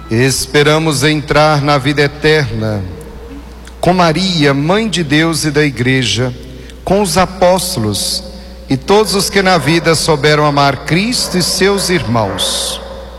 Esperamos entrar na vida eterna com Maria, Mãe de Deus e da Igreja, com os apóstolos e todos os que na vida souberam amar Cristo e seus irmãos.